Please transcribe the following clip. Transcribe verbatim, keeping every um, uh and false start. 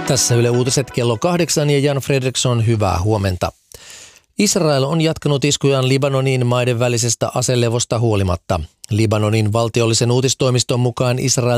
Tässä Yle Uutiset kello kahdeksan ja Jan Fredriksson, hyvää huomenta. Israel on jatkanut iskujaan Libanonin maiden välisestä aselevosta huolimatta. Libanonin valtiollisen uutistoimiston mukaan Israel